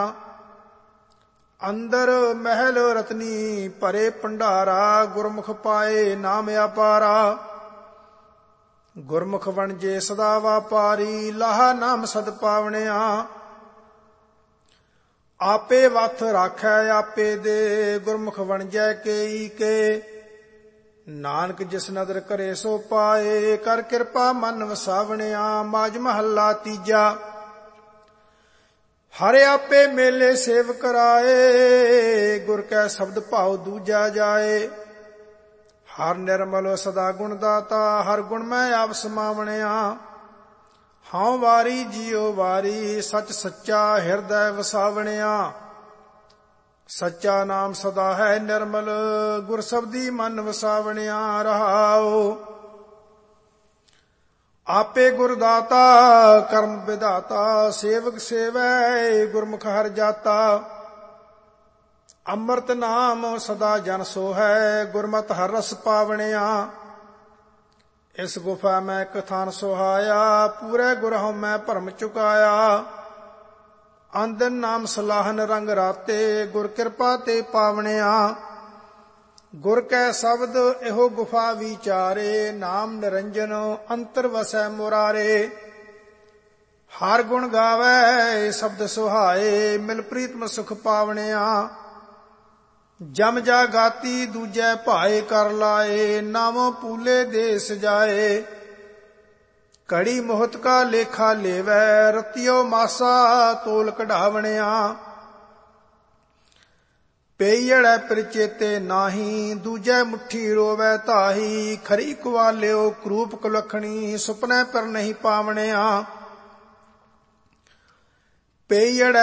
ਅੰਦਰ ਮਹਿਲ ਰਤਨੀ ਭਰੇ ਭੰਡਾਰਾ, ਗੁਰਮੁਖ ਪਾਏ ਨਾਮ ਅਪਾਰਾ। ਗੁਰਮੁਖ ਵਣਜੇ ਸਦਾ ਵਾਪਾਰੀ, ਲਾਹਾ ਨਾਮ ਸਦ ਪਾਵਣਿਆ। ਆਪੇ ਵਥ ਰਾਖੈ ਆਪੇ ਦੇ, ਗੁਰਮੁਖ ਵਣਜੈ ਕੇਈ ਕੇ। ਨਾਨਕ ਜਿਸ ਨਦਰ ਕਰੇ ਸੋ ਪਾਏ, ਕਰ ਕਿਰਪਾ ਮਨ ਵਸਾਵਣਿਆ। ਮਾਝ ਮਹੱਲਾ ਤੀਜਾ। ਹਰਿ ਆਪੇ ਮੇਲੇ ਸੇਵ ਕਰਾਏ, ਗੁਰ ਕੈ ਸ਼ਬਦ ਭਾਉ ਦੂਜਾ ਜਾਏ। ਹਰ ਨਿਰਮਲ ਸਦਾ ਗੁਣ ਦਾਤਾ, ਹਰ ਗੁਣ ਮੈਂ ਆਪ ਸਮਾਵਣਿਆ। ਹਉ ਵਾਰੀ ਜੀਉ ਵਾਰੀ, ਸਚ ਸੱਚਾ ਹਿਰਦੈ ਵਸਾਵਣਿਆ। ਸੱਚਾ ਨਾਮ ਸਦਾ ਹੈ ਨਿਰਮਲ, ਗੁਰ ਸ਼ਬਦੀ ਮਨ ਵਸਾਵਣਿਆ। ਰਹਾਉ ਆਪੇ ਗੁਰ ਦਾਤਾ, ਕਰਮ ਵਿਧਾਤਾ। ਸੇਵਕ ਸੇਵੈ, ਗੁਰਮੁਖ ਹਰਿ ਜਾਤਾ। ਅੰਮ੍ਰਿਤ ਨਾਮ ਸਦਾ ਜਨ ਸੋਹੈ, ਗੁਰਮਤਿ ਹਰਿ ਰਸ ਪਾਵਣਿਆ। ਇਸ ਗੁਫਾ ਮੈਂ ਇਕ ਥਾਨ ਸੁਹਾਇਆ, ਪੂਰੇ ਗੁਰ ਹਉ ਮੈਂ ਭਰਮ ਚੁਕਾਇਆ। ਆਂਦਨ ਨਾਮ ਸਲਾਹਨ ਰੰਗ ਰਾਤੇ, ਗੁਰ ਕਿਰਪਾ ਤੇ ਪਾਵਣਿਆ। ਗੁਰ ਕੈ ਸ਼ਬਦ ਇਹੋ ਗੁਫਾ ਵਿਚਾਰੇ, ਨਾਮ ਨਿਰੰਜਨ ਅੰਤਰ ਵਸੈ ਮੁਰਾਰੇ। ਹਰ ਗੁਣ ਗਾਵੈ ਸ਼ਬਦ ਸੁਹਾਏ, ਮਿਲ ਪ੍ਰੀਤਮ ਸੁਖ ਪਾਵਣਿਆ। ਜਮ ਜਾ ਗਾਤੀ ਦੂਜੈ ਭਾਏ ਕਰ ਲਾਏ, ਨਾਮੋ ਪੂਲੇ ਦੇ ਸਜਾਏ। ਘੜੀ ਮੋਹਤ ਕਾ ਲੇਖਾ ਲੇਵੈ, ਰਤਿਓ ਮਾਸਾ ਤੋਲ ਕਢਾਵਣਿਆ। ਪਈੜੈ ਪ੍ਰਚੇਤੇ ਨਾਹੀ, ਦੂਜੈ ਮੁੱਠੀ ਰੋਵੈ ਤਾਹੀ। ਖਰੀ ਕੁਆਲਿਓ ਕਰੂਪ ਕੁਲਖਣੀ, ਸੁਪਨੇ ਪਰ ਨਹੀਂ ਪਾਵਣਿਆ। ਪਈੜੈ